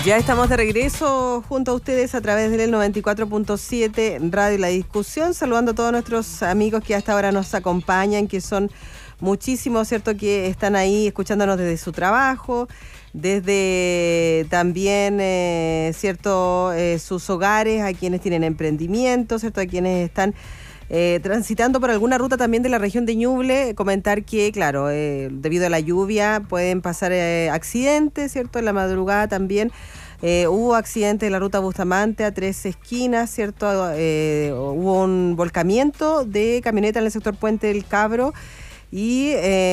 Ya estamos de regreso junto a ustedes a través del 94.7 Radio La Discusión, saludando a todos nuestros amigos que hasta ahora nos acompañan, que son muchísimos, ¿cierto?, que están ahí escuchándonos desde su trabajo, desde también, ¿cierto?, sus hogares, a quienes tienen emprendimientos, ¿cierto?, a quienes están transitando por alguna ruta también de la región de Ñuble. Comentar que, claro, debido a la lluvia pueden pasar accidentes, ¿cierto? En la madrugada también hubo accidentes en la ruta Bustamante a 3 esquinas, ¿cierto? Hubo un volcamiento de camioneta en el sector Puente del Cabro y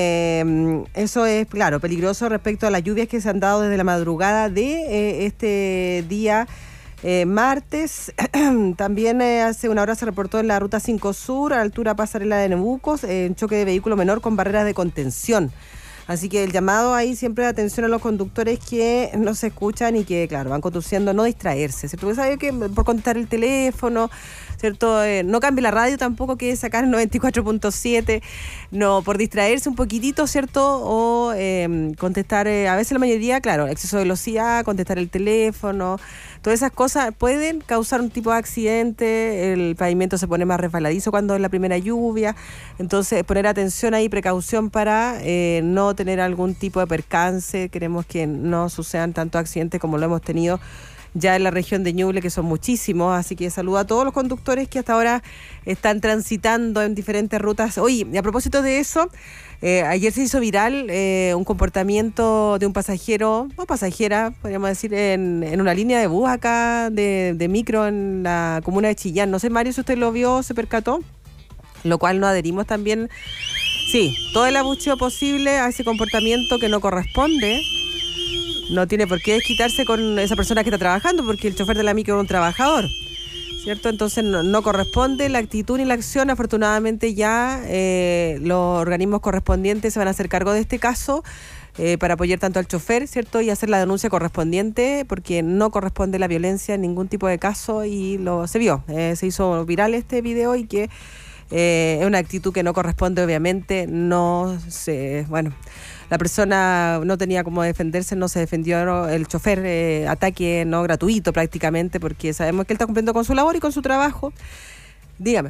eso es, claro, peligroso respecto a las lluvias que se han dado desde la madrugada de este día martes. También hace una hora se reportó en la ruta 5 Sur, a la altura Pasarela de Nebucos, un choque de vehículo menor con barreras de contención. Así que el llamado ahí siempre de atención a los conductores que no se escuchan y que, claro, van conduciendo, no distraerse, ¿cierto? Porque sabe que por contestar el teléfono, ¿cierto? No cambie la radio tampoco, que sacar el 94.7, no, por distraerse un poquitito, ¿cierto? O contestar, a veces la mayoría, claro, exceso de velocidad, contestar el teléfono, todas esas cosas pueden causar un tipo de accidente. El pavimento se pone más resbaladizo cuando es la primera lluvia, entonces poner atención ahí, precaución para no tener algún tipo de percance. Queremos que no sucedan tantos accidentes como lo hemos tenido ya en la región de Ñuble, que son muchísimos, así que saludo a todos los conductores que hasta ahora están transitando en diferentes rutas. Oye, y a propósito de eso, ayer se hizo viral un comportamiento de un pasajero, o pasajera, podríamos decir, en una línea de bus acá, de micro, en la comuna de Chillán. No sé, Mario, si usted lo vio, se percató, lo cual nos adherimos también, sí, todo el abucheo posible a ese comportamiento que no corresponde. No tiene por qué desquitarse con esa persona que está trabajando, porque el chofer de la micro es un trabajador, ¿cierto? Entonces no corresponde la actitud ni la acción. Afortunadamente ya los organismos correspondientes se van a hacer cargo de este caso para apoyar tanto al chofer, ¿cierto? Y hacer la denuncia correspondiente, porque no corresponde la violencia en ningún tipo de caso, y se vio, se hizo viral este video, y que es una actitud que no corresponde, obviamente. No se, bueno, la persona no tenía cómo defenderse, no se defendió el chofer, ataque no gratuito prácticamente, porque sabemos que él está cumpliendo con su labor y con su trabajo. Dígame.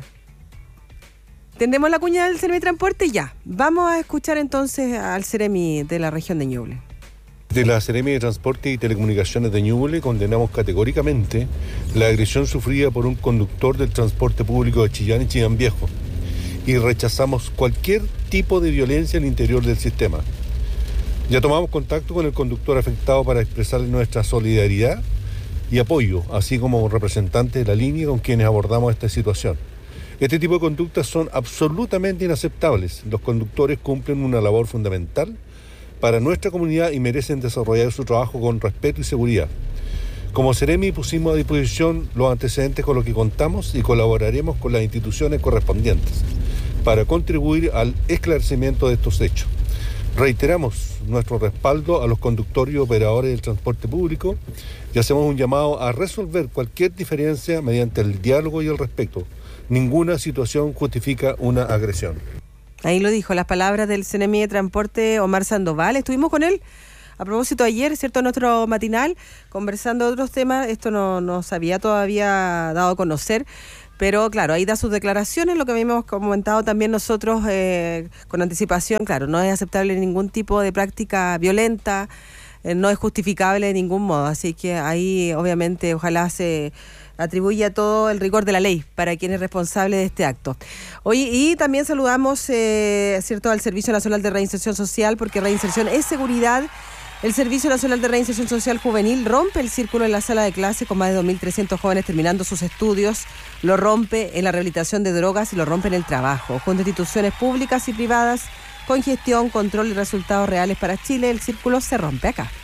¿Tendemos la cuña del Ceremi Transporte? Ya. Vamos a escuchar entonces al Ceremi de la región de Ñuble. De la Seremi de Transporte y Telecomunicaciones de Ñuble condenamos categóricamente la agresión sufrida por un conductor del transporte público de Chillán y Chillán Viejo, y rechazamos cualquier tipo de violencia al interior del sistema. Ya tomamos contacto con el conductor afectado para expresarle nuestra solidaridad y apoyo, así como representantes de la línea con quienes abordamos esta situación. Este tipo de conductas son absolutamente inaceptables. Los conductores cumplen una labor fundamental para nuestra comunidad y merecen desarrollar su trabajo con respeto y seguridad. Como Seremi pusimos a disposición los antecedentes con los que contamos y colaboraremos con las instituciones correspondientes para contribuir al esclarecimiento de estos hechos. Reiteramos nuestro respaldo a los conductores y operadores del transporte público y hacemos un llamado a resolver cualquier diferencia mediante el diálogo y el respeto. Ninguna situación justifica una agresión. Ahí lo dijo, las palabras del CNMI de Transporte, Omar Sandoval. Estuvimos con él a propósito ayer, ¿cierto?, en nuestro matinal, conversando de otros temas. Esto no se había todavía dado a conocer, pero claro, ahí da sus declaraciones, lo que habíamos comentado también nosotros con anticipación. Claro, no es aceptable ningún tipo de práctica violenta, no es justificable de ningún modo, así que ahí obviamente ojalá se atribuye todo el rigor de la ley para quien es responsable de este acto. Oye, y también saludamos, ¿cierto?, al Servicio Nacional de Reinserción Social, porque reinserción es seguridad. El Servicio Nacional de Reinserción Social Juvenil rompe el círculo en la sala de clase con más de 2.300 jóvenes terminando sus estudios, lo rompe en la rehabilitación de drogas y lo rompe en el trabajo. Junto a instituciones públicas y privadas, con gestión, control y resultados reales para Chile, el círculo se rompe acá.